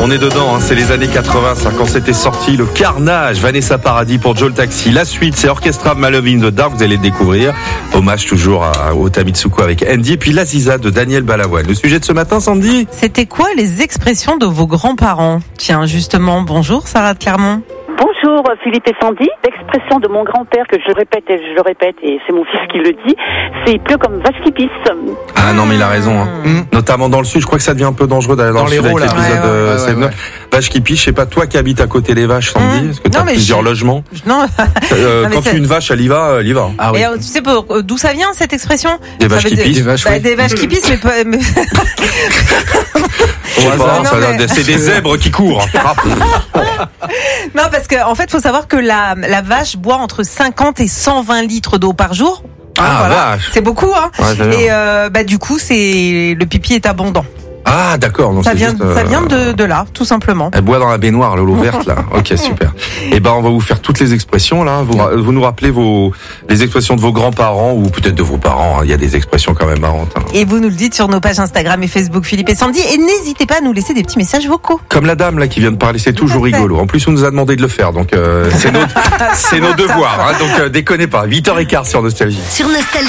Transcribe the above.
On est dedans, c'est les années 80, ça, quand c'était sorti, le carnage, Vanessa Paradis pour Joe le Taxi. La suite, c'est Orchestra My Love in the Dark, vous allez le découvrir. Hommage toujours au Tamitsuko avec Andy. Et puis l'Aziza de Daniel Balavoine. Le sujet de ce matin, Sandy ? C'était quoi les expressions de vos grands-parents ? Tiens, justement, bonjour Sarah de Clermont. Bonjour Philippe et Sandy. L'expression de mon grand-père que je répète et c'est mon fils qui le dit, c'est il pleut comme vache qui pisse. Ah non mais il a raison, notamment dans le sud, je crois que ça devient un peu dangereux d'aller dans le sud avec l'épisode ouais. Vache qui pisse, je sais pas toi qui habites à côté des vaches, Sandy, est-ce que tu as plusieurs logements? Non. Quand une vache elle y va. Ah oui. Et tu sais d'où ça vient cette expression? Des vaches qui pissent. Des vaches qui pissent, mais c'est des zèbres qui courent. Non, parce que en fait, faut savoir que la vache boit entre 50 et 120 litres d'eau par jour. Vache. C'est beaucoup, hein. Ouais, et du coup, le pipi est abondant. Ah d'accord, donc ça vient de là, tout simplement. Elle boit dans la baignoire, l'eau verte là. Ok, super. Et ben on va vous faire toutes les expressions là. Vous nous rappelez les expressions de vos grands-parents ou peut-être de vos parents. Il y a des expressions quand même marrantes. Et vous nous le dites sur nos pages Instagram et Facebook Philippe et Sandy. Et n'hésitez pas à nous laisser des petits messages vocaux. Comme la dame là qui vient de parler, c'est toujours rigolo. En plus on nous a demandé de le faire, donc c'est nos devoirs. Donc déconnez pas. 8h15 sur Nostalgie. Sur Nostalgie.